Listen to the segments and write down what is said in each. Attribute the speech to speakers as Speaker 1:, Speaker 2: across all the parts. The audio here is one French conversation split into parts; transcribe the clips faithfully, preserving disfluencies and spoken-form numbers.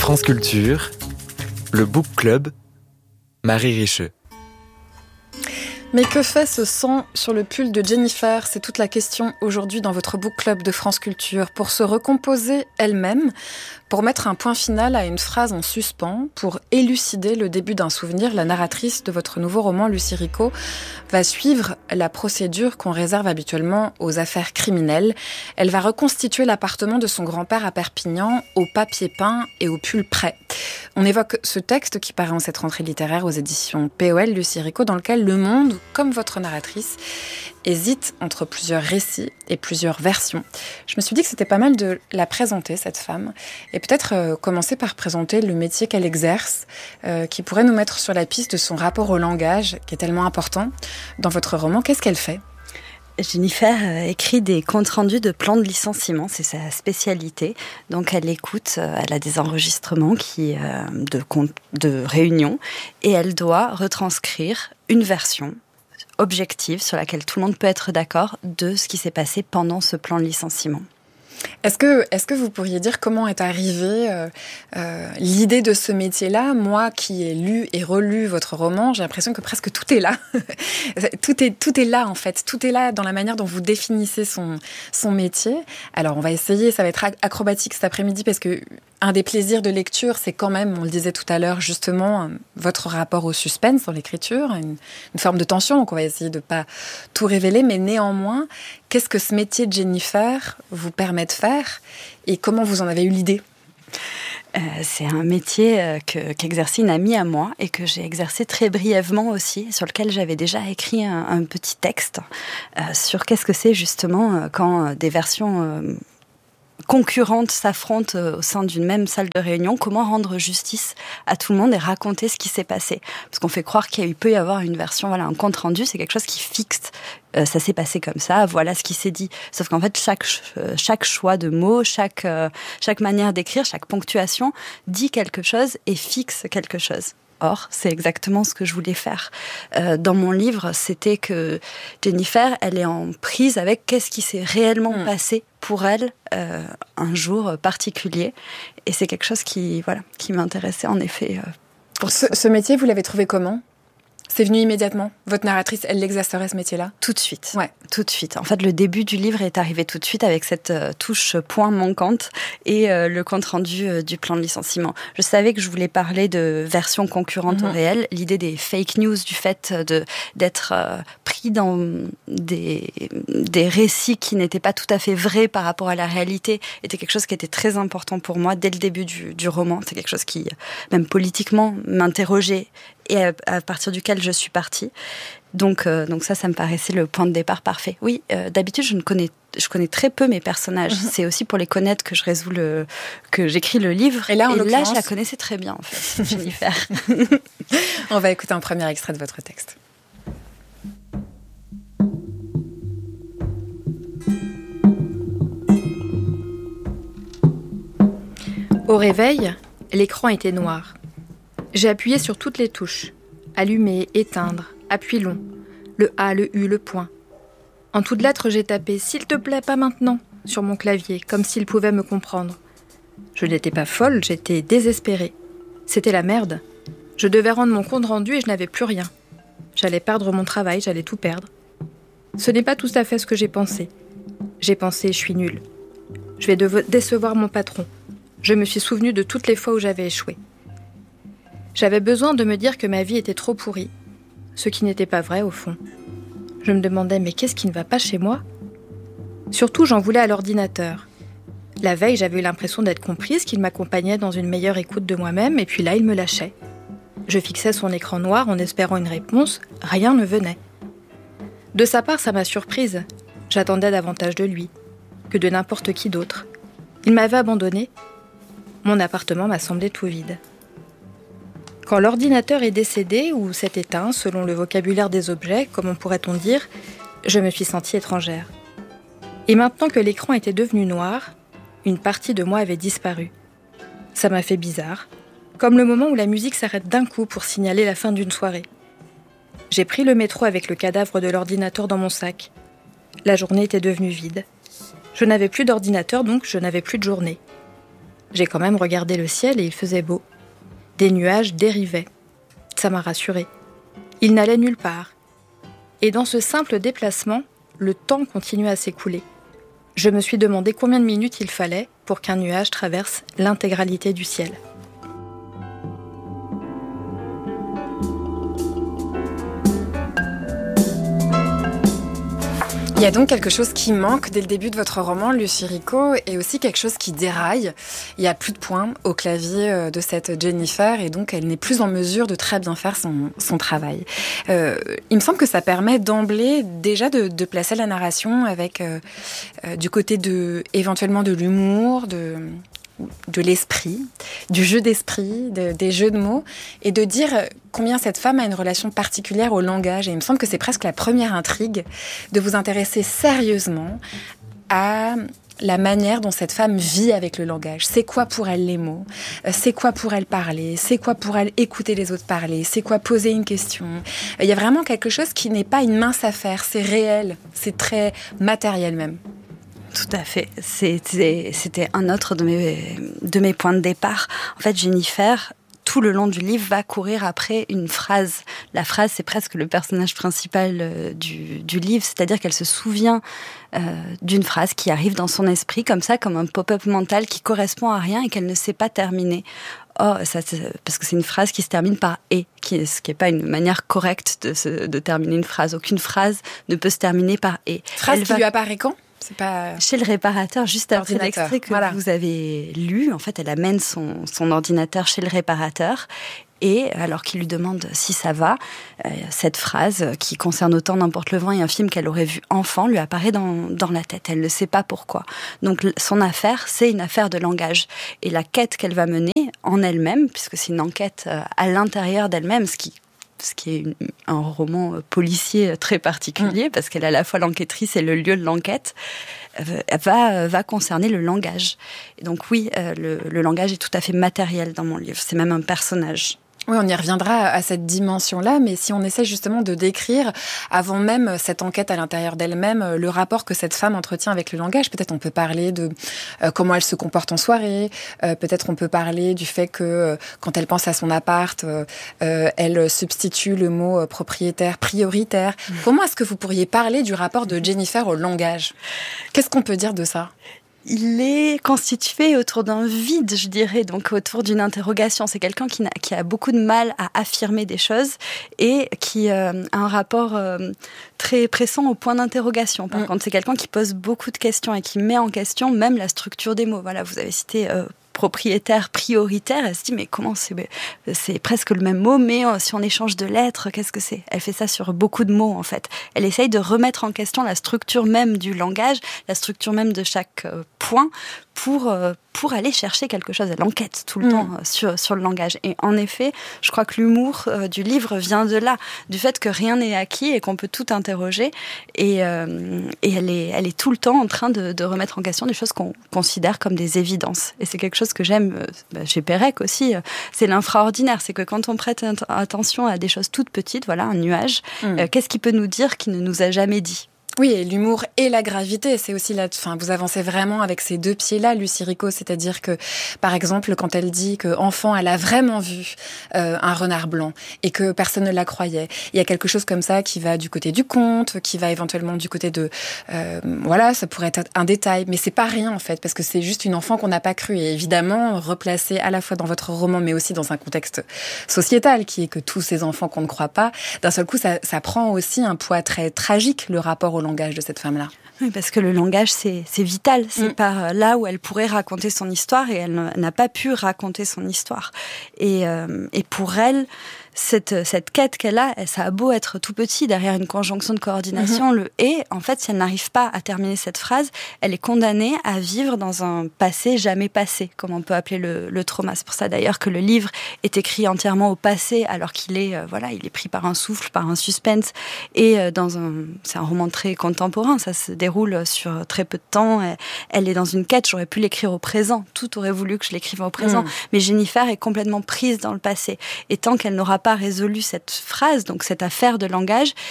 Speaker 1: France Culture, le Book Club, Marie Richeux.
Speaker 2: Mais que fait ce sang sur le pull de Jennifer ? C'est toute la question aujourd'hui dans votre Book Club de France Culture. Pour se recomposer elle-même, pour mettre un point final à une phrase en suspens, pour élucider le début d'un souvenir, la narratrice de votre nouveau roman, Lucie Ricot, va suivre la procédure qu'on réserve habituellement aux affaires criminelles. Elle va reconstituer l'appartement de son grand-père à Perpignan au papier peint et au pull prêt. On évoque ce texte qui paraît en cette rentrée littéraire aux éditions P O L, Lucie Ricot, dans lequel le monde, comme votre narratrice, hésite entre plusieurs récits et plusieurs versions. Je me suis dit que c'était pas mal de la présenter, cette femme, et peut-être euh, commencer par présenter le métier qu'elle exerce, euh, qui pourrait nous mettre sur la piste de son rapport au langage, qui est tellement important. Dans votre roman, qu'est-ce qu'elle fait ?
Speaker 3: Jennifer écrit des comptes rendus de plans de licenciement, c'est sa spécialité. Donc elle écoute, elle a des enregistrements qui, de, compte, de réunions et elle doit retranscrire une version objective sur laquelle tout le monde peut être d'accord de ce qui s'est passé pendant ce plan de licenciement.
Speaker 2: Est-ce que, est-ce que vous pourriez dire comment est arrivée euh, euh, l'idée de ce métier-là ? Moi qui ai lu et relu votre roman, j'ai l'impression que presque tout est là. tout est, tout est là en fait. Tout est là dans la manière dont vous définissez son, son métier. Alors on va essayer, ça va être acrobatique cet après-midi parce que un des plaisirs de lecture, c'est quand même, on le disait tout à l'heure, justement, votre rapport au suspense dans l'écriture, une, une forme de tension, donc on va essayer de ne pas tout révéler, mais néanmoins, qu'est-ce que ce métier de Jennifer vous permet de faire et comment vous en avez eu l'idée ?
Speaker 3: Euh, c'est un métier euh, que, qu'exerçait une amie à moi et que j'ai exercé très brièvement aussi, sur lequel j'avais déjà écrit un, un petit texte euh, sur qu'est-ce que c'est justement euh, quand euh, des versions euh, concurrentes s'affrontent au sein d'une même salle de réunion, comment rendre justice à tout le monde et raconter ce qui s'est passé. Parce qu'on fait croire qu'il peut y avoir une version, voilà, un compte rendu, c'est quelque chose qui fixe, euh, ça s'est passé comme ça, voilà ce qui s'est dit. Sauf qu'en fait, chaque, chaque choix de mots, chaque, euh, chaque manière d'écrire, chaque ponctuation dit quelque chose et fixe quelque chose. Or, c'est exactement ce que je voulais faire. Euh, dans mon livre, c'était que Jennifer, elle est en prise avec qu'est-ce qui s'est réellement mmh. passé pour elle euh, un jour particulier. Et c'est quelque chose qui, voilà, qui m'intéressait en effet. Euh,
Speaker 2: pour ce, ce métier, vous l'avez trouvé comment ? C'est venu immédiatement ? Votre narratrice, elle l'exercerait ce métier-là ?
Speaker 3: Tout de suite.
Speaker 2: Ouais.
Speaker 3: Tout de suite. En fait, le début du livre est arrivé tout de suite avec cette euh, touche point manquante et euh, le compte-rendu euh, du plan de licenciement. Je savais que je voulais parler de versions concurrentes mm-hmm. au réel. L'idée des fake news, du fait de, d'être euh, pris dans des, des récits qui n'étaient pas tout à fait vrais par rapport à la réalité, était quelque chose qui était très important pour moi dès le début du, du roman. C'est quelque chose qui, même politiquement, m'interrogeait et à, à partir duquel je suis partie. Donc, euh, donc ça, ça me paraissait le point de départ parfait. Oui, euh, d'habitude, je ne connais, je connais très peu mes personnages. Mm-hmm. C'est aussi pour les connaître que je résous le, que j'écris le livre.
Speaker 2: Et là, en
Speaker 3: et
Speaker 2: l'occurrence...
Speaker 3: là, je la connaissais très bien, en fait, Jennifer.
Speaker 2: On va écouter un premier extrait de votre texte.
Speaker 4: Au réveil, l'écran était noir. J'ai appuyé sur toutes les touches. Allumer, éteindre, appui long. Le A, le U, le point. En toutes lettres, j'ai tapé « S'il te plaît, pas maintenant » sur mon clavier, comme s'il pouvait me comprendre. Je n'étais pas folle, j'étais désespérée. C'était la merde. Je devais rendre mon compte rendu et je n'avais plus rien. J'allais perdre mon travail, j'allais tout perdre. Ce n'est pas tout à fait ce que j'ai pensé. J'ai pensé « Je suis nulle. Je vais devo- décevoir mon patron. » Je me suis souvenue de toutes les fois où j'avais échoué. J'avais besoin de me dire que ma vie était trop pourrie, ce qui n'était pas vrai au fond. Je me demandais, mais qu'est-ce qui ne va pas chez moi ? Surtout, j'en voulais à l'ordinateur. La veille, j'avais eu l'impression d'être comprise, qu'il m'accompagnait dans une meilleure écoute de moi-même, et puis là, il me lâchait. Je fixais son écran noir en espérant une réponse, rien ne venait. De sa part, ça m'a surprise. J'attendais davantage de lui, que de n'importe qui d'autre. Il m'avait abandonnée. Mon appartement m'a semblé tout vide. Quand l'ordinateur est décédé ou s'est éteint, selon le vocabulaire des objets, comment pourrait-on dire, je me suis sentie étrangère. Et maintenant que l'écran était devenu noir, une partie de moi avait disparu. Ça m'a fait bizarre, comme le moment où la musique s'arrête d'un coup pour signaler la fin d'une soirée. J'ai pris le métro avec le cadavre de l'ordinateur dans mon sac. La journée était devenue vide. Je n'avais plus d'ordinateur, donc je n'avais plus de journée. J'ai quand même regardé le ciel et il faisait beau. Des nuages dérivaient. Ça m'a rassurée. Ils n'allaient nulle part. Et dans ce simple déplacement, le temps continuait à s'écouler. Je me suis demandé combien de minutes il fallait pour qu'un nuage traverse l'intégralité du ciel.
Speaker 2: Il y a donc quelque chose qui manque dès le début de votre roman, Lucie Rico, et aussi quelque chose qui déraille. Il n'y a plus de points au clavier de cette Jennifer, et donc elle n'est plus en mesure de très bien faire son, son travail. Euh, il me semble que ça permet d'emblée déjà de, de placer la narration avec euh, euh, du côté de, éventuellement de l'humour, de... de l'esprit, du jeu d'esprit, de, des jeux de mots, et de dire combien cette femme a une relation particulière au langage. Et il me semble que c'est presque la première intrigue de vous intéresser sérieusement à la manière dont cette femme vit avec le langage. C'est quoi pour elle les mots ? C'est quoi pour elle parler ? C'est quoi pour elle écouter les autres parler ? C'est quoi poser une question ? Il y a vraiment quelque chose qui n'est pas une mince affaire, c'est réel, c'est très matériel même.
Speaker 3: Tout à fait. C'était, c'était un autre de mes, de mes points de départ. En fait, Jennifer, tout le long du livre, va courir après une phrase. La phrase, c'est presque le personnage principal du, du livre, c'est-à-dire qu'elle se souvient euh, d'une phrase qui arrive dans son esprit, comme ça, comme un pop-up mental qui correspond à rien et qu'elle ne sait pas terminer. Oh, ça, parce que c'est une phrase qui se termine par « et », qui, ce qui n'est pas une manière correcte de, se, de terminer une phrase. Aucune phrase ne peut se terminer par « et ».
Speaker 2: Phrase
Speaker 3: Elle
Speaker 2: qui
Speaker 3: va...
Speaker 2: lui apparaît quand ? C'est pas...
Speaker 3: Chez le réparateur, juste après l'extrait que
Speaker 2: voilà.
Speaker 3: vous avez lu. En fait, elle amène son, son ordinateur chez le réparateur. Et alors qu'il lui demande si ça va, euh, cette phrase, qui concerne autant N'importe le vent et un film qu'elle aurait vu enfant, lui apparaît dans, dans la tête. Elle ne sait pas pourquoi. Donc son affaire, c'est une affaire de langage. Et la quête qu'elle va mener en elle-même, puisque c'est une enquête euh, à l'intérieur d'elle-même, ce qui ce qui est une, un roman policier très particulier, mmh. parce qu'elle est à la fois l'enquêtrice et le lieu de l'enquête, euh, va, va concerner le langage. Et donc oui, euh, le, le langage est tout à fait matériel dans mon livre. C'est même un personnage.
Speaker 2: Oui, on y reviendra à cette dimension-là, mais si on essaie justement de décrire, avant même cette enquête à l'intérieur d'elle-même, le rapport que cette femme entretient avec le langage, peut-être on peut parler de euh, comment elle se comporte en soirée, euh, peut-être on peut parler du fait que euh, quand elle pense à son appart, euh, euh, elle substitue le mot euh, propriétaire, prioritaire. Mmh. Comment est-ce que vous pourriez parler du rapport de Jennifer au langage ? Qu'est-ce qu'on peut dire de ça ?
Speaker 3: Il est constitué autour d'un vide, je dirais, donc autour d'une interrogation. C'est quelqu'un qui, n'a, qui a beaucoup de mal à affirmer des choses et qui euh, a un rapport euh, très pressant au point d'interrogation. Par mmh. contre, c'est quelqu'un qui pose beaucoup de questions et qui met en question même la structure des mots. Voilà, vous avez cité... Euh, propriétaire, prioritaire, elle se dit mais comment c'est, c'est presque le même mot, mais si on échange de lettres, qu'est-ce que c'est ? Elle fait ça sur beaucoup de mots en fait. Elle essaye de remettre en question la structure même du langage, la structure même de chaque point pour, pour aller chercher quelque chose. Elle enquête tout le mmh. temps sur, sur le langage. Et en effet, je crois que l'humour du livre vient de là, du fait que rien n'est acquis et qu'on peut tout interroger. Et, euh, et elle, est, elle est tout le temps en train de, de remettre en question des choses qu'on considère comme des évidences. Et c'est quelque chose que j'aime bah, chez Pérec aussi, c'est l'infraordinaire. C'est que quand on prête attention à des choses toutes petites, voilà, un nuage, mmh. euh, qu'est-ce qu'il peut nous dire qu'il ne nous a jamais dit ?
Speaker 2: Oui, et l'humour et la gravité, c'est aussi là. Enfin, vous avancez vraiment avec ces deux pieds-là, Lucie Rico, c'est-à-dire que, par exemple, quand elle dit que enfant, elle a vraiment vu euh, un renard blanc et que personne ne la croyait, il y a quelque chose comme ça qui va du côté du conte, qui va éventuellement du côté de, euh, voilà, ça pourrait être un détail, mais c'est pas rien en fait, parce que c'est juste une enfant qu'on n'a pas cru. Et évidemment, replacé à la fois dans votre roman, mais aussi dans un contexte sociétal, qui est que tous ces enfants qu'on ne croit pas, d'un seul coup, ça, ça prend aussi un poids très tragique, le rapport au langage de cette femme-là.
Speaker 3: Oui, parce que le langage, c'est, c'est vital. C'est mmh. par là où elle pourrait raconter son histoire et elle n'a pas pu raconter son histoire. Et, euh, et pour elle, cette, cette quête qu'elle a, ça a beau être tout petit, derrière une conjonction de coordination, mmh. le « et », en fait, si elle n'arrive pas à terminer cette phrase, elle est condamnée à vivre dans un passé jamais passé, comme on peut appeler le, le trauma. C'est pour ça d'ailleurs que le livre est écrit entièrement au passé, alors qu'il est, euh, voilà, il est pris par un souffle, par un suspense, et euh, dans un, c'est un roman très contemporain, ça se déroule sur très peu de temps. Elle, elle est dans une quête, j'aurais pu l'écrire au présent, tout aurait voulu que je l'écrive au présent, mmh. mais Jennifer est complètement prise dans le passé. Et tant qu'elle n'aura pas résolu cette phrase, donc cette affaire de langage,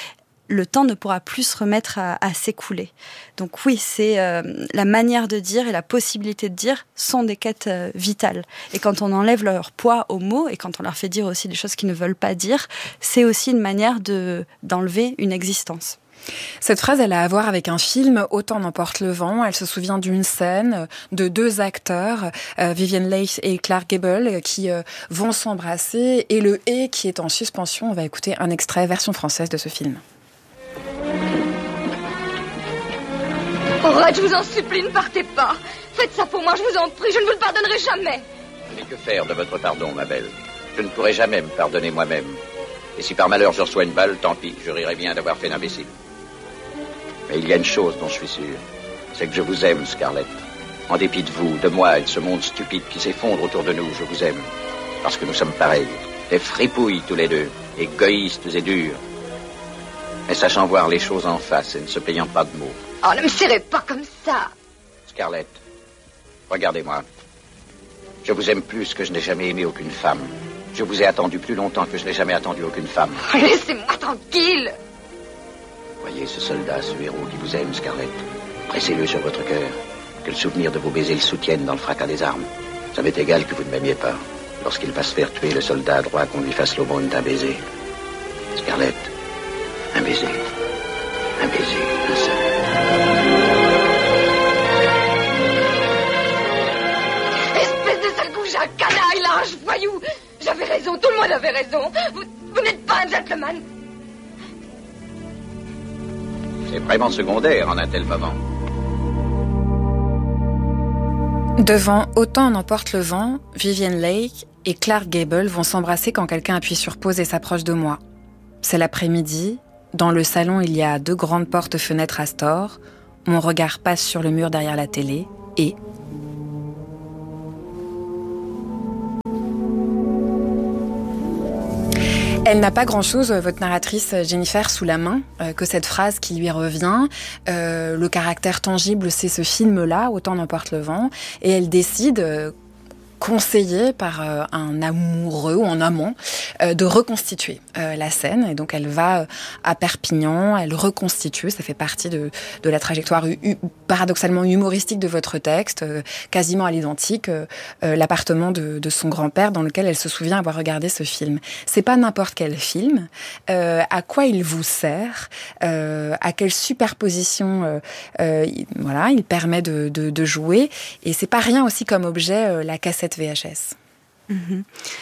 Speaker 3: le temps ne pourra plus se remettre à, à s'écouler. Donc oui, c'est euh, la manière de dire et la possibilité de dire sont des quêtes euh, vitales. Et quand on enlève leur poids aux mots et quand on leur fait dire aussi des choses qu'ils ne veulent pas dire, c'est aussi une manière de, d'enlever une existence.
Speaker 2: Cette phrase, elle a à voir avec un film, Autant n'emporte le vent. Elle se souvient d'une scène de deux acteurs, euh, Vivien Leigh et Clark Gable, qui euh, vont s'embrasser, et le « et » qui est en suspension. On va écouter un extrait version française de ce film.
Speaker 5: Red, je vous en supplie, ne partez pas. Faites ça pour moi, je vous en prie, je ne vous le pardonnerai jamais.
Speaker 6: Mais que faire de votre pardon, ma belle? Je ne pourrai jamais me pardonner moi-même. Et si par malheur je reçois une balle, tant pis, je rirai bien d'avoir fait l'imbécile. Mais il y a une chose dont je suis sûr, c'est que je vous aime, Scarlett. En dépit de vous, de moi et de ce monde stupide qui s'effondre autour de nous, je vous aime. Parce que nous sommes pareils, des fripouilles tous les deux, égoïstes et durs. Mais sachant voir les choses en face et ne se payant pas de mots.
Speaker 5: Oh, ne me serrez pas comme ça.
Speaker 6: Scarlett, regardez-moi. Je vous aime plus que je n'ai jamais aimé aucune femme. Je vous ai attendu plus longtemps que je n'ai jamais attendu aucune femme.
Speaker 5: Oh, laissez-moi tranquille.
Speaker 6: Voyez ce soldat, ce héros qui vous aime, Scarlett. Pressez-le sur votre cœur. Que le souvenir de vos baisers le soutienne dans le fracas des armes. Ça m'est égal que vous ne m'aimiez pas. Lorsqu'il va se faire tuer, le soldat a droit qu'on lui fasse l'aumône d'un baiser. Scarlett, un baiser. Un baiser, un seul.
Speaker 5: Espèce de sale goujat, canaille, lâche, voyou. J'avais raison, tout le monde avait raison. Vous, vous n'êtes pas un gentleman.
Speaker 6: C'est vraiment secondaire en un tel moment.
Speaker 2: Devant Autant n'emporte le vent, Vivien Leigh et Clark Gable vont s'embrasser quand quelqu'un appuie sur pause et s'approche de moi. C'est l'après-midi. Dans le salon, il y a deux grandes portes-fenêtres à store. Mon regard passe sur le mur derrière la télé et... Elle n'a pas grand-chose, votre narratrice Jennifer, sous la main, euh, que cette phrase qui lui revient. Euh, le caractère tangible, c'est ce film-là, Autant n'emporte le vent. Et elle décide, euh, conseillée par euh, un amoureux ou un amant, euh, de reconstituer euh, la scène. Et donc elle va euh, à Perpignan, elle reconstitue, ça fait partie de, de la trajectoire u- u- paradoxalement humoristique de votre texte, euh, quasiment à l'identique, euh, euh, l'appartement de, de son grand-père dans lequel elle se souvient avoir regardé ce film. C'est pas n'importe quel film. Euh, à quoi il vous sert? euh, À quelle superposition euh, euh, il, voilà, il permet de, de, de jouer? Et c'est pas rien aussi comme objet, euh, la cassette V H S.
Speaker 3: Mmh.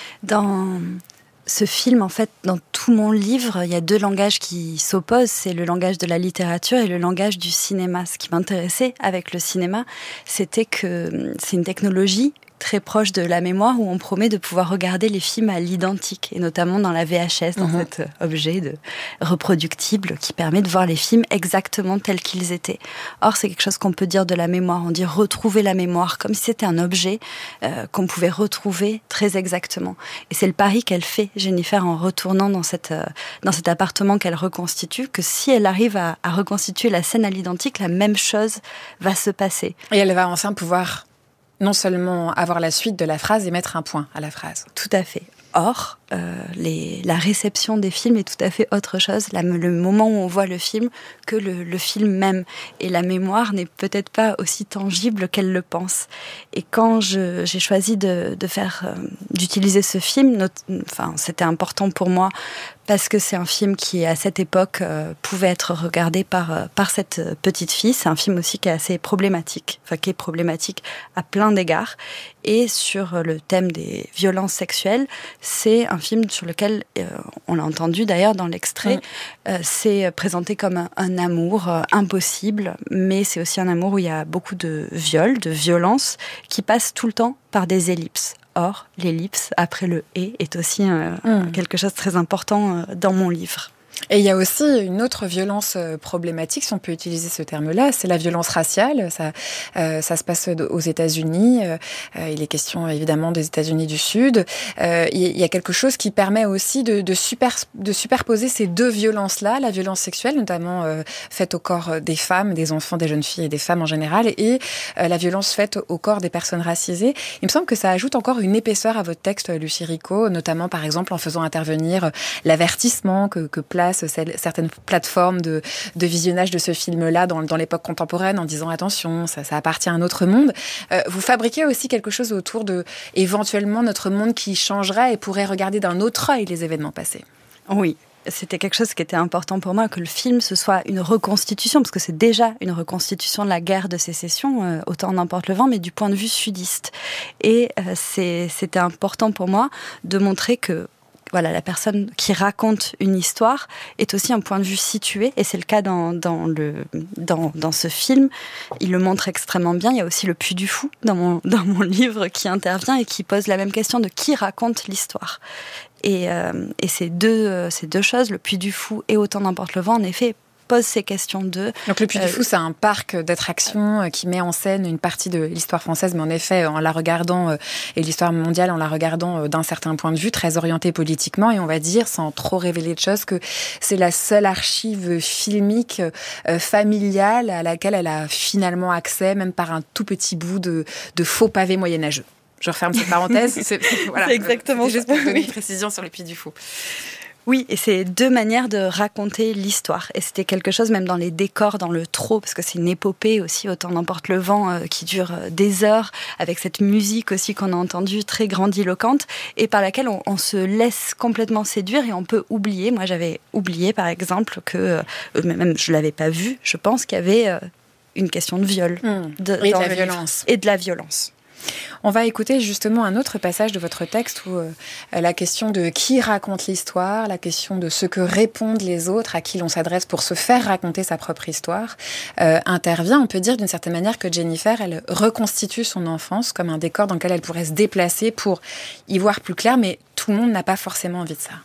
Speaker 3: Dans ce film, en fait, dans tout mon livre, il y a deux langages qui s'opposent. C'est le langage de la littérature et le langage du cinéma. Ce qui m'intéressait avec le cinéma, c'était que c'est une technologie très proche de la mémoire où on promet de pouvoir regarder les films à l'identique, et notamment dans la V H S, dans mmh. cet objet de reproductible qui permet de voir les films exactement tels qu'ils étaient. Or, c'est quelque chose qu'on peut dire de la mémoire. On dit retrouver la mémoire, comme si c'était un objet euh, qu'on pouvait retrouver très exactement. Et c'est le pari qu'elle fait, Jennifer, en retournant dans, cette, euh, dans cet appartement qu'elle reconstitue, que si elle arrive à, à reconstituer la scène à l'identique, la même chose va se passer.
Speaker 2: Et elle va enfin pouvoir non seulement avoir la suite de la phrase et mettre un point à la phrase.
Speaker 3: Tout à fait. Or, euh, les, la réception des films est tout à fait autre chose. La, le moment où on voit le film que le, le film même. Et la mémoire n'est peut-être pas aussi tangible qu'elle le pense. Et quand je, j'ai choisi de, de faire, euh, d'utiliser ce film, not, enfin, c'était important pour moi parce que c'est un film qui, à cette époque, euh, pouvait être regardé par, euh, par cette petite fille. C'est un film aussi qui est assez problématique, enfin qui est problématique à plein d'égards. Et sur le thème des violences sexuelles, c'est un film sur lequel, euh, on l'a entendu d'ailleurs dans l'extrait, mmh. euh, c'est présenté comme un, un amour euh, impossible, mais c'est aussi un amour où il y a beaucoup de viols, de violences, qui passent tout le temps par des ellipses. Or, l'ellipse, après le « et », est aussi euh, mmh. quelque chose de très important euh, dans mon livre.
Speaker 2: Et il y a aussi une autre violence problématique, si on peut utiliser ce terme-là, c'est la violence raciale. Ça, euh, ça se passe aux États-Unis. Euh, il est question évidemment des États-Unis du Sud. Euh, il y a quelque chose qui permet aussi de, de, super, de superposer ces deux violences-là, la violence sexuelle, notamment euh, faite au corps des femmes, des enfants, des jeunes filles et des femmes en général, et euh, la violence faite au corps des personnes racisées. Il me semble que ça ajoute encore une épaisseur à votre texte, Lucie Ricot, notamment par exemple en faisant intervenir l'avertissement que, que place place certaines plateformes de, de visionnage de ce film-là dans, dans l'époque contemporaine en disant attention, ça, ça appartient à un autre monde. Euh, vous fabriquez aussi quelque chose autour de éventuellement notre monde qui changerait et pourrait regarder d'un autre œil les événements passés.
Speaker 3: Oui. C'était quelque chose qui était important pour moi, que le film, ce soit une reconstitution, parce que c'est déjà une reconstitution de la guerre de sécession, euh, autant n'importe le vent, mais du point de vue sudiste. Et euh, c'est, c'était important pour moi de montrer que voilà, la personne qui raconte une histoire est aussi un point de vue situé, et c'est le cas dans, dans, le, dans, dans ce film. Il le montre extrêmement bien. Il y a aussi le Puy du Fou dans mon, dans mon livre qui intervient et qui pose la même question de qui raconte l'histoire. Et, euh, et ces, deux, euh, ces deux choses, le Puy du Fou et Autant n'importe le vent, en effet, posent ces questions de...
Speaker 2: Donc le Puy
Speaker 3: euh,
Speaker 2: du Fou, c'est un parc d'attractions euh, qui met en scène une partie de l'histoire française, mais en effet, en la regardant, euh, et l'histoire mondiale, en la regardant euh, d'un certain point de vue, très orienté politiquement, et on va dire, sans trop révéler de choses, que c'est la seule archive filmique euh, familiale à laquelle elle a finalement accès, même par un tout petit bout de, de faux pavé moyenâgeux. Je referme cette parenthèse. C'est, voilà,
Speaker 3: c'est exactement
Speaker 2: c'est juste pour
Speaker 3: ça.
Speaker 2: donner
Speaker 3: Oui.
Speaker 2: une précision sur le Puy du Fou.
Speaker 3: Oui, et c'est deux manières de raconter l'histoire. Et c'était quelque chose, même dans les décors, dans le trot, parce que c'est une épopée aussi, Autant n'importe le vent, euh, qui dure des heures, avec cette musique aussi qu'on a entendue, très grandiloquente, et par laquelle on, on se laisse complètement séduire et on peut oublier. Moi, j'avais oublié, par exemple, que, euh, même je l'avais pas vu, je pense qu'il y avait euh, une question de viol.
Speaker 2: Mmh.
Speaker 3: De,
Speaker 2: et de
Speaker 3: dans
Speaker 2: la
Speaker 3: le
Speaker 2: violence.
Speaker 3: livre. Et de la violence.
Speaker 2: On va écouter justement un autre passage de votre texte où euh, la question de qui raconte l'histoire, la question de ce que répondent les autres, à qui l'on s'adresse pour se faire raconter sa propre histoire, euh, intervient. On peut dire d'une certaine manière que Jennifer, elle reconstitue son enfance comme un décor dans lequel elle pourrait se déplacer pour y voir plus clair, mais tout le monde n'a pas forcément envie de ça.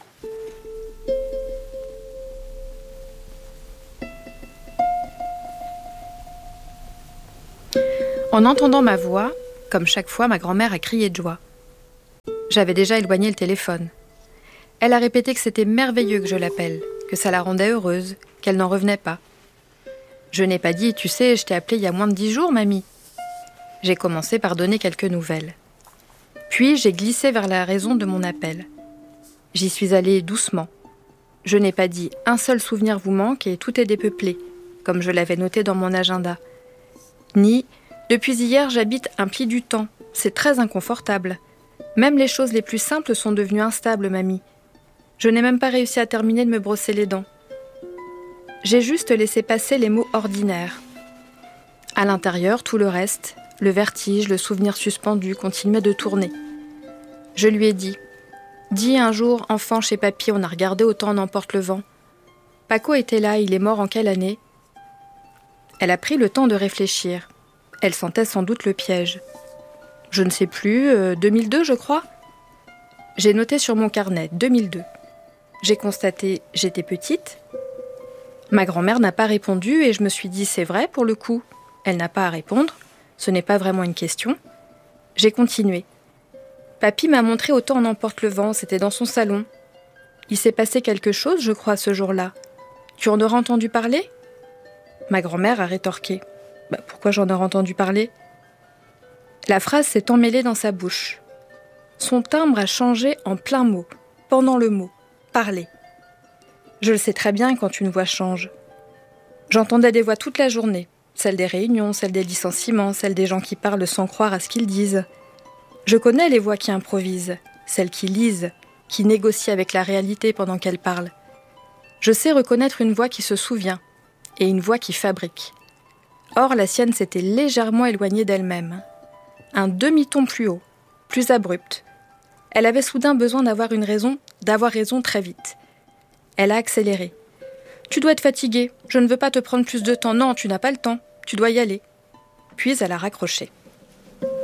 Speaker 4: En entendant ma voix, comme chaque fois, ma grand-mère a crié de joie. J'avais déjà éloigné le téléphone. Elle a répété que c'était merveilleux que je l'appelle, que ça la rendait heureuse, qu'elle n'en revenait pas. Je n'ai pas dit, tu sais, je t'ai appelé il y a moins de dix jours, mamie. J'ai commencé par donner quelques nouvelles. Puis j'ai glissé vers la raison de mon appel. J'y suis allée doucement. Je n'ai pas dit, un seul souvenir vous manque et tout est dépeuplé, comme je l'avais noté dans mon agenda. Ni... Depuis hier, j'habite un pli du temps. C'est très inconfortable. Même les choses les plus simples sont devenues instables, mamie. Je n'ai même pas réussi à terminer de me brosser les dents. J'ai juste laissé passer les mots ordinaires. À l'intérieur, tout le reste, le vertige, le souvenir suspendu, continuait de tourner. Je lui ai dit « Dis un jour, enfant, chez papy, on a regardé Autant n'emporte le vent. Paco était là, il est mort en quelle année ?» Elle a pris le temps de réfléchir. Elle sentait sans doute le piège. Je ne sais plus, euh, deux mille deux, je crois. J'ai noté sur mon carnet deux mille deux. J'ai constaté j'étais petite. Ma grand-mère n'a pas répondu et je me suis dit c'est vrai pour le coup. Elle n'a pas à répondre. Ce n'est pas vraiment une question. J'ai continué. Papy m'a montré Autant n'emporte le vent. C'était dans son salon. Il s'est passé quelque chose, je crois, ce jour-là. Tu en auras entendu parler ? Ma grand-mère a rétorqué. Bah, pourquoi j'en aurais entendu parler ? La phrase s'est emmêlée dans sa bouche. Son timbre a changé en plein mot, pendant le mot, parler. Je le sais très bien quand une voix change. J'entendais des voix toute la journée, celles des réunions, celles des licenciements, celles des gens qui parlent sans croire à ce qu'ils disent. Je connais les voix qui improvisent, celles qui lisent, qui négocient avec la réalité pendant qu'elles parlent. Je sais reconnaître une voix qui se souvient et une voix qui fabrique. Or, la sienne s'était légèrement éloignée d'elle-même. Un demi-ton plus haut, plus abrupte. Elle avait soudain besoin d'avoir une raison, d'avoir raison très vite. Elle a accéléré. « Tu dois être fatiguée, je ne veux pas te prendre plus de temps. Non, tu n'as pas le temps, tu dois y aller. » Puis elle a raccroché.